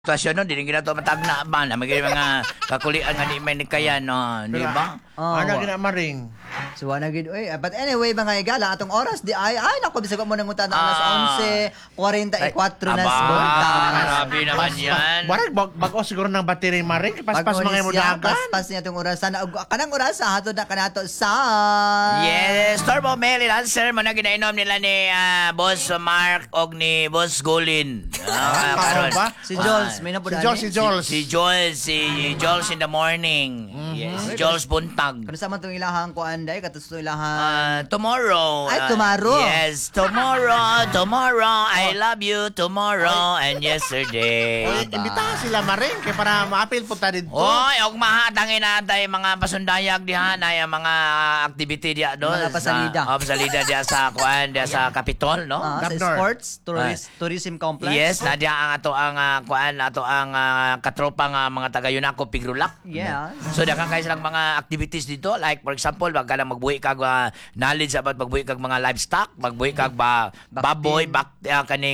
Sitwasyon no, dili gina to matagna ba na may mga kakulian nga di may nikayan no, di ba? Ano gina maring? So na gid oy. But anyway mga igala atong oras di ay nako bisag mo nang utan alas 11:44 na sa bunta. Grabe naman yan. Barag bag-o siguro ng battery maring paspas mga mo dagan. Paspas niya tong oras sana kanang oras hatod na kanato sa Yes, Turbo Mail answer mo na ginainom nila ni Boss Mark og ni Boss Golin. Karon ba? Si Jules may napud Si Jules. Si Jules in the morning. Yes, Jules buntag. Kano sa man tong ilahang kuan day katus tong ilahang Tomorrow. Ay, tomorrow. Yes, tomorrow. I love you tomorrow and yesterday. Imbitahan sila maring kay para maapil punta dito. Oy, og mahatangin natay mga pasundayag diha na yung mga activity diha do. Mga pasalida. Pasalida diha sa kuan, diha sa Capitol, no? sa sports tourism complex. Yes, na diha ang ato ang kuan, ato ang katropa nga mga taga Yunako Pigrulak. Yes. So daghang kay silang mga activities dito, like for example, wag ka lang magbuhi kag knowledge about magbuhi kag mga livestock, magbuhi kag baboy, kaning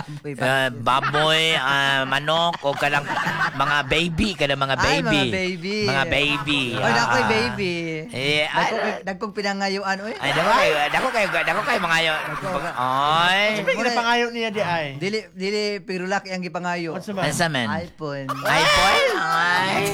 baboy, manok o kanang mga baby, kanang mga baby. Mga baby. Oy, dakoy baby. Dagkong pinangayuan oy. Ay, dako kay mga yo. Oy. Siyempre ginapangayo niya di ay. Dili pirulak yang gipangayo. Asa man? iPhone. Ay.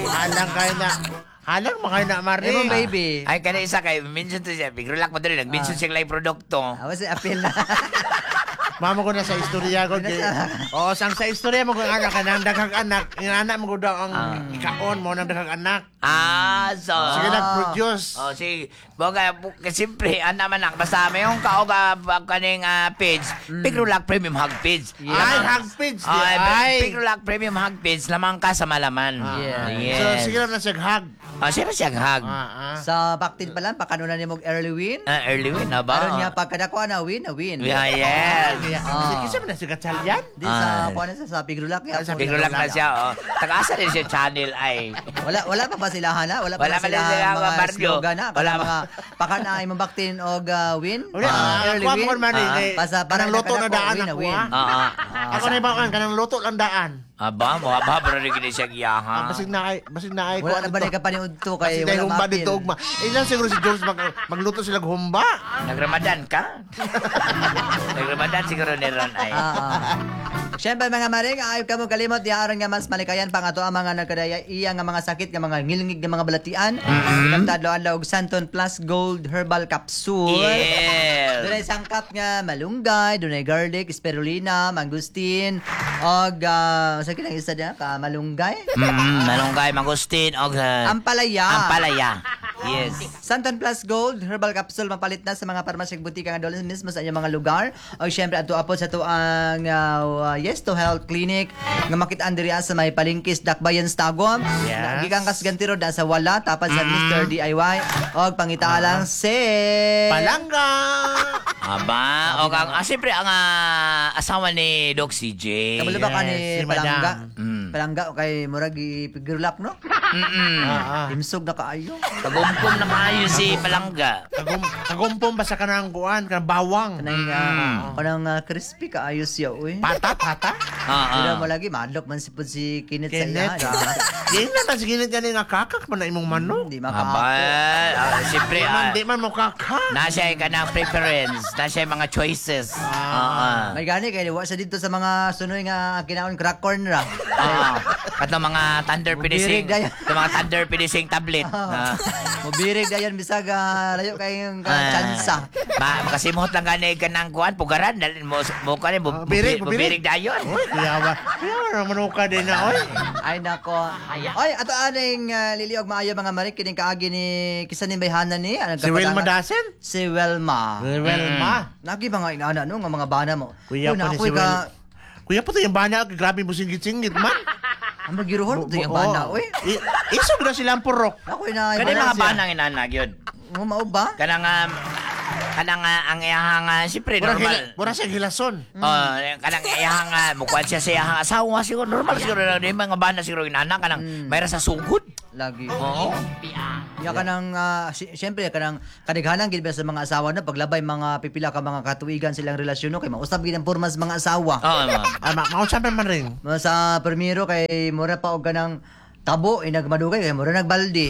Halang mga na maring. Emo baby. Ay, kana isa kay mention to siya. Pigrulak mo diri, nag-mention siya live produkto. Awas appeal na. Mama ko na sa istorya ko. Oo, sang sa istorya mo kung anak ka nang daghang anak. Yung anak mo ko daw ang ikaon mo ng daghang anak. So. Sige nag-produce. Sige. Boga, siyempre, anak, basta may yung kaog kaning page, Pigrulak Premium Hug Page. Ay, hug page. Pigrulak Premium Hug Page, lamang ka sa malaman. So, sige na siya hug. Sino siyang hug? Sa baktin pa lang, pakanunan niya mong early win. Early win na ba? Aron niya, pagkadako na win. Yes. Kasi man na siya katsalyan. Di sa, kuha na sa Pigrulak. Pigrulak na siya, Taga-asa rin siya channel ay. Wala pa ba sila, Hana? Wala pa pa sila sila mga barrio. slogan na? Wala mga pakana imong baktin og win? Early win. Kanang loto na daan ako, Ako na ibang kanang loto lang daan. Aba, pero rin gini siya giyaha. Basig na ay. Wala na ba na kapaniud to kay wala wala humba mapil. dito ugma. Ilan siguro si George magluto sila humba. Nagramadan ka? Nagramadan siguro ni Ron ay. Siyempre mga maring, ayaw ka mo kalimot, diharon nga mas malikayan pang ato ang mga nagkadaya iya nga mga sakit, nga mga ngilngig nga mga balatian. Tadlo-adlaw og Santon Plus Gold Herbal Capsule. Yes. Dunay sangkap nga malunggay, dunay garlic, spirulina, mangustin, og sa kinang isa diha ka malunggay. Malunggay, mangustin, og Ampalaya. Yes. Santon Plus Gold Herbal Capsule mapalit na sa mga parmasyang butika nga doon mismo sa inyong mga lugar. O syempre ato apod sa tuang Yes to Health Clinic nga makitaan diri sa may Palingkis Dakbayan Stagom. Yes. Gikan Kasgantiro da sa wala tapad sa Mr. DIY og pangita lang si Palangga. Aba, og ang siyempre ang asawa ni Doc CJ. Kabalo ba ka ni si Palangga? Madam. Palangga kay murag ipigirlak no? Imsog na kaayo. Kagumpom na maayo si Palangga. Kagumpom ba sa kanang kuan, kanang bawang? Kanang crispy kaayo siya uy. Pata? Pero mo lagi madlok man si Kenneth sa iya. Di na si Kenneth yan nga kakak man na imong manok. Di Aba, makahapon. siyempre, Di man mo kakak. nasa ka ng preference, nasa mga choices. May gani kay wa sa dito sa mga sunoy nga kinaon crack corn ra. Kato mga thunder finishing, Birig dayon. mga thunder finishing tablet. Mobirig dayon bisag layo kay yung tsansa. Kasi mo lang gani ka ng kuan, pugaran, mo ka rin, birig dayon. Uy, kuyawa naman ka din na, oy. Ay nako. Oy, ato aning liliog maayo mga marik kining kaagi ni kisanin bayhanan ni. Si Wilma Dasen? Si Wilma. Lagi ba nga inaana no nga mga bana mo? Kuya pa ni si Wilma. Kuya pa to yung bana, grabe mo singgit-singgit man. Ang magiruhon to yung bana, oy. Isog na silang purok. Ako na Kani mga banang inanag yun. mao ba? Kanang ang iyahang siyempre normal. Mura siya hilason. Kanang iyahang mukha siya sa iyahang asawa siguro normal siguro na yung mga bana siguro inana kanang mayroon sa sugod. Lagi. Oo. Ya kanang syempre kanang kadaghanan gid ba sa mga asawa na paglabay mga pipila ka mga katuigan silang relasyon no kay mausab gid ang pormas mga asawa. Oo, ma'am. Maunsa man rin. Sa primero kay mura pa og kanang tabo inagmadugay kay mura nagbaldi.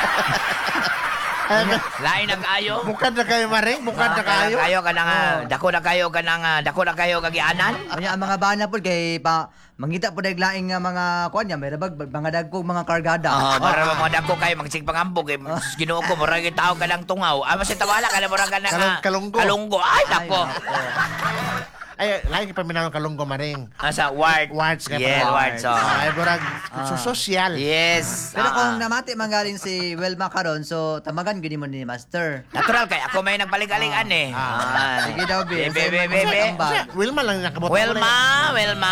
Lain ang kayo. Bukad na kayo maring, bukad na kayo. Kayo ka na nga. Dako na kayo kagianan. Unya ang mga bana pod kay pa mangita pod og laing nga mga kuan nya may rabag mga dagkog mga kargada. Para mga dako kayo magsig pangambog kay Ginoo ko murag tao ka lang tungaw. Mas tawala ka na murag ka na Kalunggo. Kalunggo. Ay nako. Ay, lahi pa minang kalunggo maring. Asa ward. Wards ka Yeah, wards. Ay, burag social. Yes. Pero kung namati man galing si Welma karon so tamagan gid mo ni Master. Natural kay ako may nagpalig-aligan eh. Sige daw, Be. Bebe. Wilma lang nakabot. Wilma.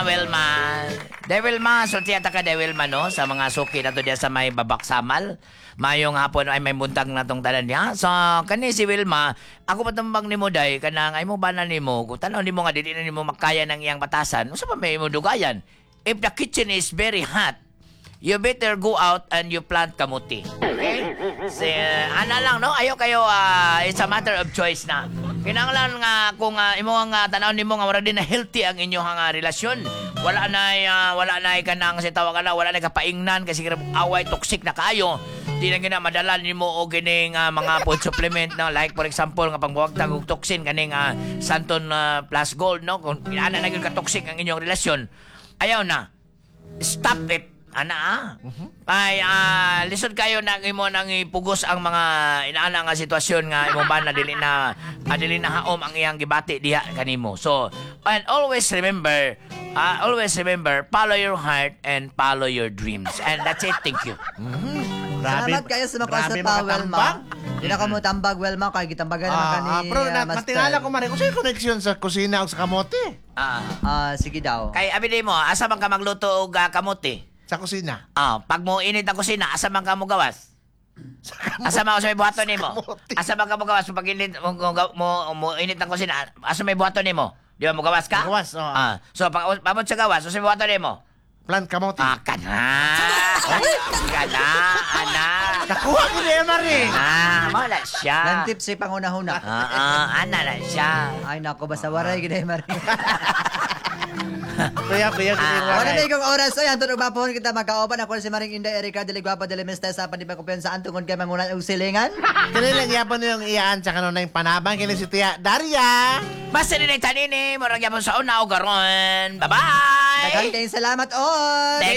Wilma, sulti ata ka Wilma no sa mga suki na to diya sa may babaksamal. Mayong hapon ay may buntag na tong tanan niya. So kani si Wilma, ako patambang nimo day kanang ay mo bana nimo. Kung tanaw nimo nga dili na nimo makaya ng iyang batasan. Unsa pa may imo dugayan? If the kitchen is very hot, you better go out and you plant kamuti. Okay? Ana lang, no? Ayo kayo, it's a matter of choice na. Kinanglan nga kung imo nga tanaw nimo nga wala din na healthy ang inyong relasyon. Wala na kanang si tawag na wala na kapaingnan kasi away toxic na kayo. Di na gina madala nimo og kining mga food supplement no like for example nga pangbuwagtag og toxin kaning Santon Plus Gold no kung ana na gyud ka toxic ang inyong relasyon. Ayaw na. Stop it. Ana Ay lisod kayo nang imo nang ipugos ang mga inaana nga sitwasyon nga imo ba na dili na haom ang iyang gibati diha kanimo. So and always remember follow your heart and follow your dreams. And that's it. Thank you. Salamat kayo sa mga pa Welma. Di na ka mo tambag Welma kay gitambagan naman ka ni Pero matingala ko maring kung connection sa kusina o sa kamote. Sige daw. Kay abi mo asa man ka magluto og kamote? Sa kusina. Pag mo init ang kusina, asa man ka mo gawas? Asa man sa may buhaton nimo? Asa man ka mo gawas pag init mo init ang kusina? Asa may buhaton nimo? Di ba mo gawas ka? Gawas, oo. So pag pamod sa gawas, asa may buhaton nimo? Plant kamote. Kana. Kana, ana. Nakuha ko niya maring. Wala siya. Lang tips si pangunahuna. Ana na siya. Ay nako basta waray gid mari. Kuya, Wala na ikong oras. So, yan, tunog mapon kita magkaopan. Ako si Maring Inday Erika, Diligwapa, Dilimesta, sa panibang kumpiyansaan tungkol kay mangunan og silingan. Kini lang yapon yung iyaan sa kanunay panabang. Kini si Tia Daria. Basta rin ay tanini. Murag yapon sa una o garon. Bye-bye! Daghang kayong salamat, on!